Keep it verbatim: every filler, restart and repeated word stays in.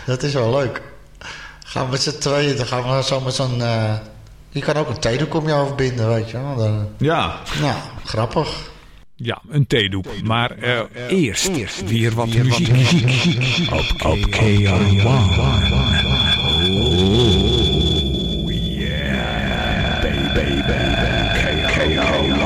Dat is wel leuk. Gaan we met z'n tweeën, dan gaan we zo met zo'n... Uh, je kan ook een theedoek om je hoofd binden, weet je wel. Dan, ja. Nou, grappig. Ja, een theedoek. Maar uh, eerst, eerst weer wat muziek, muziek, muziek op K R one.